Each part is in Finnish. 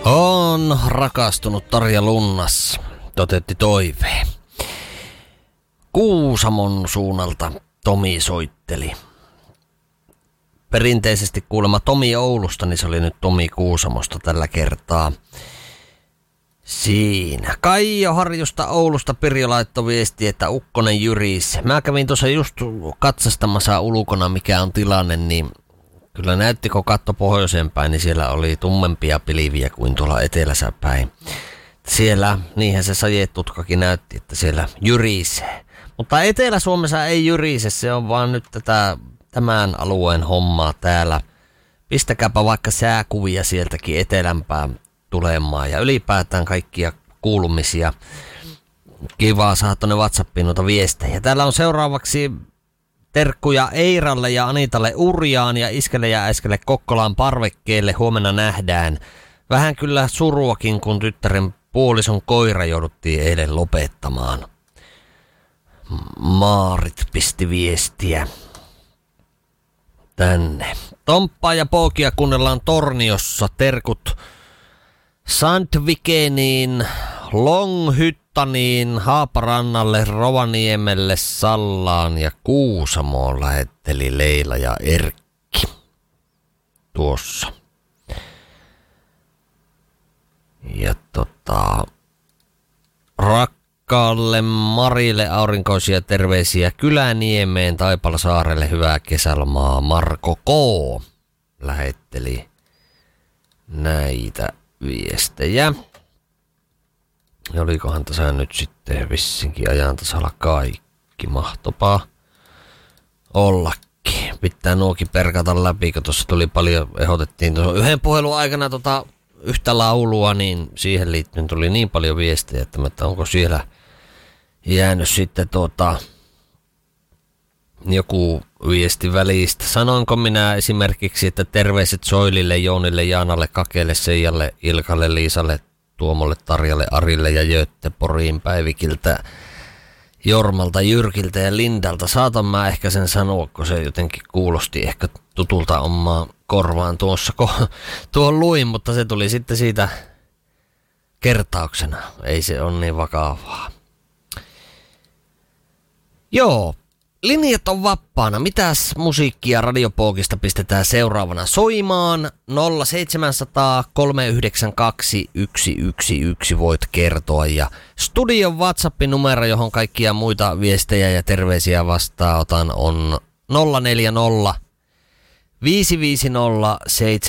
On rakastunut Tarja Lunnas, toteutti toiveen. Kuusamon suunnalta Tomi soitteli. Perinteisesti kuulemma Tomi Oulusta, niin se oli nyt Tomi Kuusamosta tällä kertaa. Siinä. Kaijo Harjusta Oulusta Pirjo laittoi viesti, että ukkonen jyris. Mä kävin tuossa just katsastamassa ulkona, mikä on tilanne, niin kyllä näytti, kun katto pohjoiseen päin, niin siellä oli tummempia pilviä kuin tuolla etelässä päin. Siellä, niinhän se sajetutkakin näytti, että siellä jyrisee. Mutta Etelä-Suomessa ei jyrise, se on vaan nyt tämän alueen hommaa täällä. Pistäkääpä vaikka sääkuvia sieltäkin etelämpään tulemaan ja ylipäätään kaikkia kuulumisia. Kivaa saada tuonne WhatsAppiin noita viestejä. Täällä on seuraavaksi terkkuja Eiralle ja Anitalle Urjaan ja iskelle ja äskelle Kokkolaan parvekkeelle. Huomenna nähdään. Vähän kyllä suruakin, kun tyttären puolison koira jouduttiin eilen lopettamaan. Maarit pisti viestiä tänne. Tomppaa ja Pookia kuunnellaan Torniossa. Terkut Sandvikeniin, Longhyttaniin, Haaparannalle, Rovaniemelle, Sallaan ja Kuusamoon lähetteli Leila ja Erkki tuossa. Ja rakkaalle Marille aurinkoisia terveisiä Kyläniemeen, Taipalsaarelle hyvää kesälomaa. Marko K. lähetteli näitä viestejä. Ja olikohan tässä nyt sitten vissinkin ajan tasalla kaikki, mahtopa ollakin. Pitää nuokin perkata läpi, kun tuossa tuli paljon, ehdotettiin tuossa yhden puhelun aikana yhtä laulua, niin siihen liittyen tuli niin paljon viestejä, että onko siellä jäänyt sitten joku viesti välistä. Sanoinko minä esimerkiksi, että terveiset Soilille, Joonille, Jaanalle, Kakeelle, Seijalle, Ilkalle, Liisalle, Tuomolle, Tarjalle, Arille ja Jötte, Poriin, Päivikiltä, Jormalta, Jyrkiltä ja Lindalta. Saatan mä ehkä sen sanoa, kun se jotenkin kuulosti ehkä tutulta omaa korvaan tuossa, kun tuon luin, mutta se tuli sitten siitä kertauksena. Ei se ole niin vakavaa. Joo. Linjat on vapaana. Mitäs musiikkia Radiopookista pistetään seuraavana soimaan? 0700 392 111 voit kertoa. Ja studion WhatsAppin numero, johon kaikkia muita viestejä ja terveisiä vastaanotan, on 040 550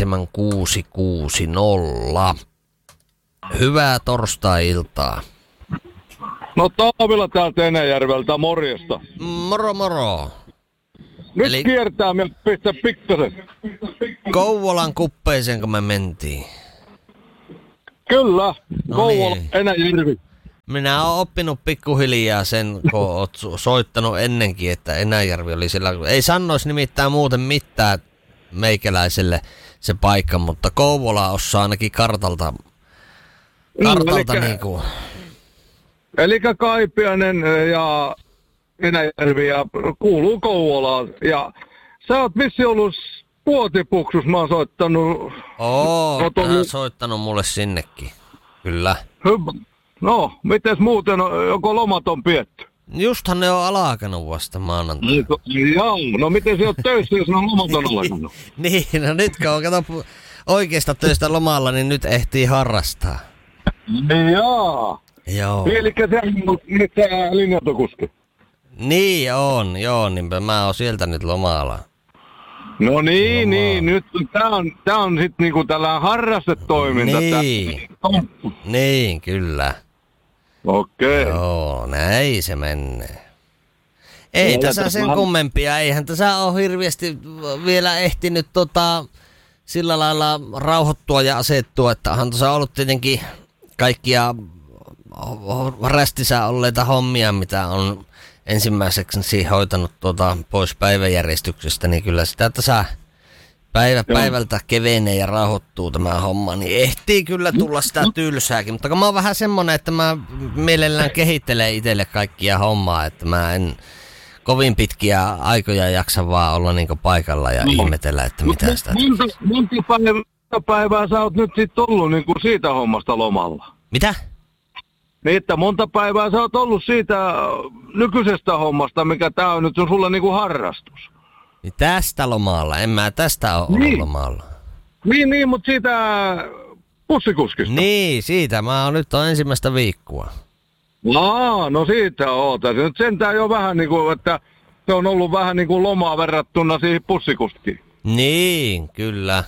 7660. Hyvää torstai-iltaa. No Taavilla täältä Enäjärveltä, morjesta. Moro moro. Nyt eli kiertää me pistä pikkasen. Kouvolan kuppeeseen, kun me mentiin. Kyllä, no Kouvola, niin. Enäjärvi. Minä olen oppinut pikkuhiljaa sen, kun olet soittanut ennenkin, että Enäjärvi oli siellä. Ei sanoisi nimittäin muuten mitään meikäläiselle se paikka, mutta Kouvola osaa ainakin kartalta niinku. Elikkä Kaipiainen ja Enäjärvi ja kuuluu Kouvolaan. Ja sä oot vissi ollut Puotipuksus, mä oon soittanut. Mä soittanut mulle sinnekin, kyllä. Hyvä. No, mites muuten, joko lomat on pietty? Justhan ne on alkanut vasta maanantaina. Joo, no miten sä oot töissä, jos ne on lomat on alkanut? Niin, no nyt kun on oikeasta töistä lomalla, niin nyt ehtii harrastaa. Joo. Elikkä se on nyt linja-autokuski. Niin on, joo, niin mä oon sieltä nyt lomalla. No niin, nyt tää on sit niinku tällainen harrastetoiminta. Niin, kyllä. Okei. Joo, näin se menee. Ei tässä sen kummempia, eihän tässä ole hirveästi vielä ehtinyt sillä lailla rauhoittua ja asettua, että onhan tuossa ollut tietenkin kaikkia rästissä olleita hommia, mitä on ensimmäiseksi hoitanut pois päiväjärjestyksestä, niin kyllä sitä tässä päivältä kevenee ja rauhoittuu tämä homma, niin ehtii kyllä tulla sitä tylsääkin, mutta kun mä oon vähän semmonen, että mä mielellään kehittelen itselle kaikkia hommaa, että mä en kovin pitkiä aikoja jaksa vaan olla niinku paikalla ja ihmetellä, että mitä sitä... päivää sä oot nyt sit ollut niinku siitä hommasta lomalla? Mitä? Niin, että monta päivää sä oot ollut siitä nykyisestä hommasta, mikä tää on nyt sulla niinku harrastus. Niin tästä lomalla, en mä tästä ole ollut lomalla. Niin, mutta siitä bussikuskista. Niin, siitä mä oon nyt ensimmäistä viikkoa. No siitä oot. Nyt sentään jo vähän niinku, että se on ollut vähän niinku lomaa verrattuna siihen bussikuskiin. Niin, kyllä.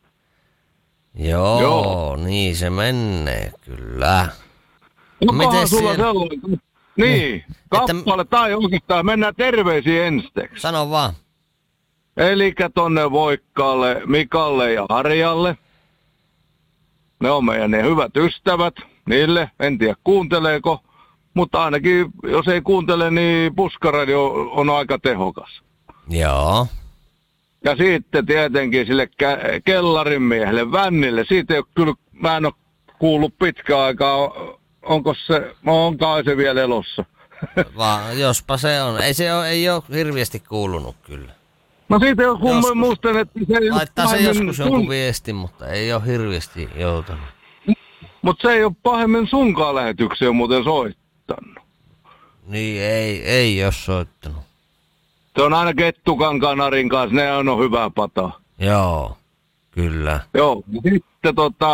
Joo, niin se menee, kyllä. Onkohan sulla sellainen? Niin, kappale tai oikeastaan mennään terveisiin ensiksi. Sano vaan. Elikkä tonne Voikkaalle, Mikalle ja Harjalle. Ne on meidän ne hyvät ystävät. Niille, en tiedä kuunteleeko. Mutta ainakin, jos ei kuuntele, niin puskaradio on aika tehokas. Joo. Ja sitten tietenkin sille kellarin miehelle, Vännille. Siitä ei ole kyllä, mä en ole kuullut pitkään aikaa. Onko se vielä elossa? Jospa se on. Ei ole hirveästi kuulunut kyllä. No siitä joku muistan, että se ei laittaa se joskus jonkun viesti, mutta ei ole hirveästi joutunut. Mutta se ei ole pahemmin sunkaan lähetyksiä muuten soittanut. Niin, ei ole soittanut. Se on aina Kettukankaan Arin kanssa, ne on hyvä pata. Joo, kyllä. Joo, sitten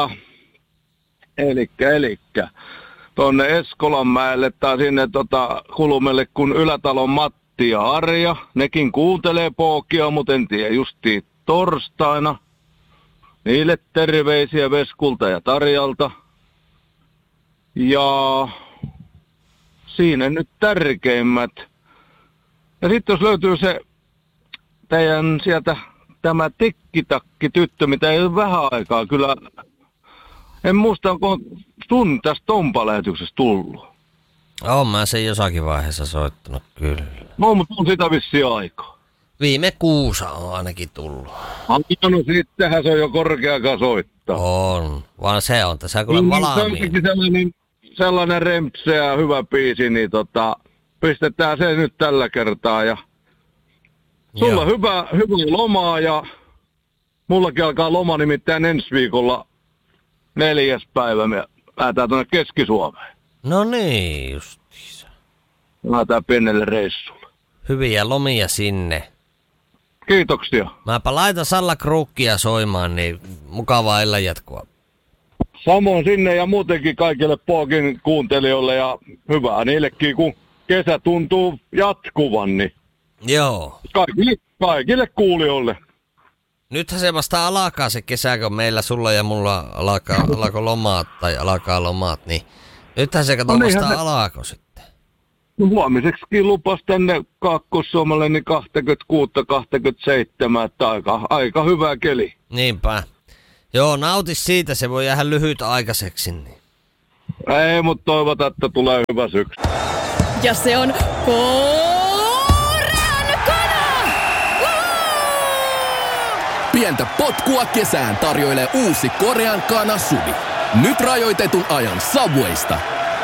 elikkä tonne Eskolanmäelle tai sinne kulmelle, kun Ylätalon Matti ja Arja, nekin kuuntelee pookia, mutta en tiedä, justiin torstaina. Niille terveisiä Veskulta ja Tarjalta. Ja siinä nyt tärkeimmät. Ja sitten jos löytyy se teidän sieltä tämä tikkitakki-tyttö, mitä ei ole vähän aikaa kyllä. En muista, onko sun tästä Tompa-lähetyksestä tullut. Oon mä sen jossakin vaiheessa soittanut, kyllä. No, mutta on sitä vissiin aikaa. Viime kuussa on ainakin tullut. No sittenhän se on jo korkeakaan soittaa. On, vaan se on tässä kyllä valmiin. Sellainen rempseä hyvä biisi, niin pistetään se nyt tällä kertaa. Ja sulla hyvä lomaa ja mullakin alkaa loma nimittäin ensi viikolla 4. päivä. Me lähdetään tuonne Keski-Suomeen. No niin, justiinsa. Lähdetään pienelle reissulle. Hyviä lomia sinne. Kiitoksia. Mäpä laitan Salla Kruukkia soimaan, niin mukavaa illan jatkoa. Samoin sinne ja muutenkin kaikille Pookin kuuntelijoille ja hyvää niillekin, kun kesä tuntuu jatkuvan, niin joo. Kaikille kuulijoille. Nythän se vasta alkaa se kesä, kun meillä sulla ja mulla alkaa lomaat, niin nythän se vasta alkaa sitten. No huomiseksikin lupas tänne Kaakkois-Suomelle niin 26-27, että aika hyvä keli. Niinpä. Joo, nautis siitä, se voi jäädä lyhyt aikaiseksi. Niin. Ei, mutta toivotaan, että tulee hyvä syksy. Ja se on Korean-kana! Pientä potkua kesään tarjoilee uusi Korean-kana Subi. Nyt rajoitetun ajan Subwaysta.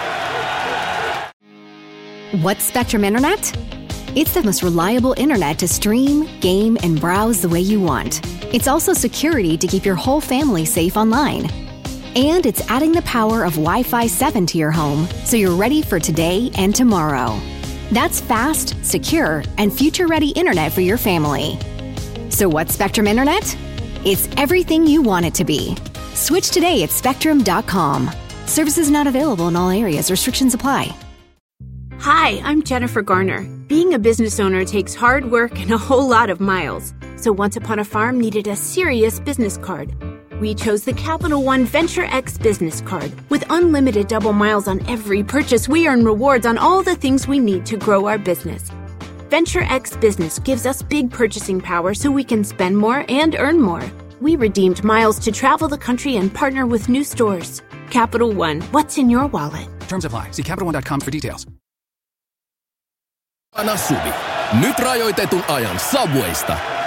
What's Spectrum Internet? It's the most reliable internet to stream, game, and browse the way you want. It's also security to keep your whole family safe online. And it's adding the power of Wi-Fi 7 to your home, so you're ready for today and tomorrow. That's fast, secure, and future-ready internet for your family. So what's Spectrum Internet? It's everything you want it to be. Switch today at Spectrum.com. Services not available in all areas. Restrictions apply. Hi, I'm Jennifer Garner. Being a business owner takes hard work and a whole lot of miles. So Once Upon a Farm needed a serious business card. We chose the Capital One Venture X business card. With unlimited double miles on every purchase, we earn rewards on all the things we need to grow our business. Venture X Business gives us big purchasing power so we can spend more and earn more. We redeemed miles to travel the country and partner with new stores. Capital One, what's in your wallet? Terms apply. See CapitalOne.com for details. Kana Subi. Nyt rajoitetun ajan Subwaysta.